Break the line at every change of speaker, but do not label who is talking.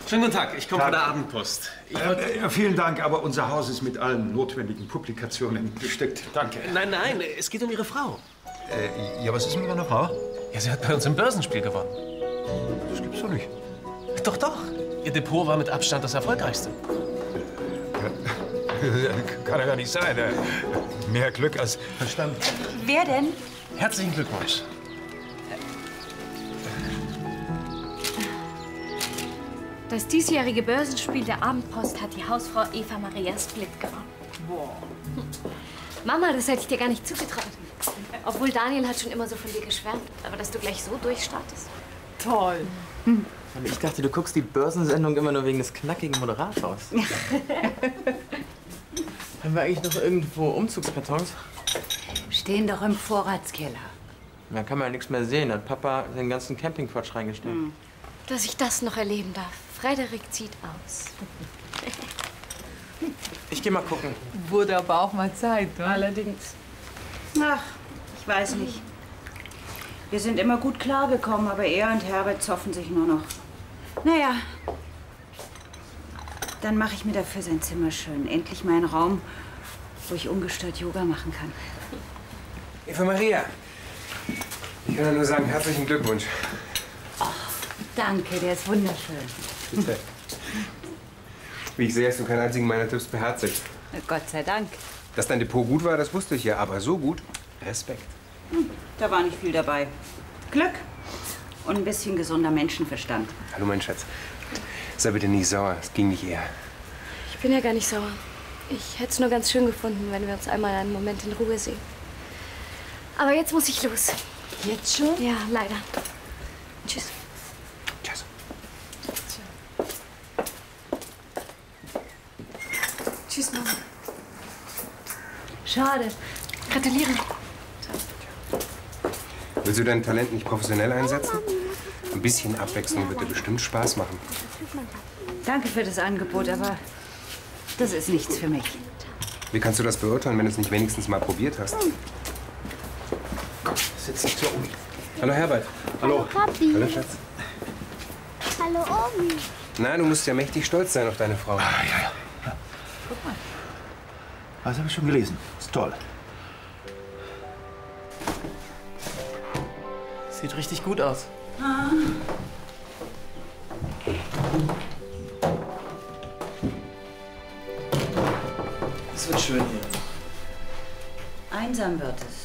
Schönen guten Tag, ich komme von der Abendpost.
Vielen Dank, aber unser Haus ist mit allen notwendigen Publikationen bestückt. Danke.
Nein, es geht um Ihre Frau.
Ja, was ist mit meiner Frau?
Ja, sie hat bei uns im Börsenspiel gewonnen.
Das gibt's doch nicht.
Doch. Ihr Depot war mit Abstand das erfolgreichste.
Kann ja gar nicht sein. Mehr Glück als Verstand.
Wer denn?
Herzlichen Glückwunsch.
Das diesjährige Börsenspiel der Abendpost hat die Hausfrau Eva Maria Split gewonnen.
Boah.
Mama, das hätte ich dir gar nicht zugetraut. Obwohl Daniel hat schon immer so von dir geschwärmt. Aber dass du gleich so durchstartest.
Toll.
Und ich dachte, du guckst die Börsensendung immer nur wegen des knackigen Moderators. Haben wir eigentlich noch irgendwo Umzugskartons?
Stehen doch im Vorratskeller.
Da kann man ja nichts mehr sehen. Hat Papa den ganzen Campingquatsch reingestellt.
Dass ich das noch erleben darf. Frederik zieht aus.
Ich geh mal gucken.
Wurde aber auch mal Zeit, ne?
Allerdings. Ach, ich weiß nicht. Wir sind immer gut klargekommen, aber er und Herbert zoffen sich nur noch. Naja, dann mache ich mir dafür sein Zimmer schön. Endlich meinen Raum, wo ich ungestört Yoga machen kann.
Eva Maria, ich kann nur sagen, herzlichen Glückwunsch.
Danke, der ist wunderschön.
Bitte. Wie ich sehe, hast du keinen einzigen meiner Tipps beherzigt.
Gott sei Dank.
Dass dein Depot gut war, das wusste ich ja, aber so gut, Respekt.
Da war nicht viel dabei. Glück und ein bisschen gesunder Menschenverstand.
Hallo, mein Schatz. Sei bitte nicht sauer, es ging nicht eher.
Ich bin ja gar nicht sauer. Ich hätte es nur ganz schön gefunden, wenn wir uns einmal einen Moment in Ruhe sehen. Aber jetzt muss ich los.
Jetzt schon?
Ja, leider. Tschüss.
Tschüss.
Tschüss, Mama. Schade. Gratuliere.
Willst du dein Talent nicht professionell einsetzen? Ein bisschen Abwechslung wird dir bestimmt Spaß machen.
Danke für das Angebot, aber das ist nichts für mich.
Wie kannst du das beurteilen, wenn du es nicht wenigstens mal probiert hast?
Komm, setz dich zur Uni.
Hallo, Herbert.
Hallo.
Papi.
Hallo, Schatz.
Hallo, Omi.
Na, du musst ja mächtig stolz sein auf deine Frau.
Ja.
Guck mal.
Das habe ich schon gelesen. Ist toll.
Sieht richtig gut aus. Es wird schön hier.
Einsam wird es.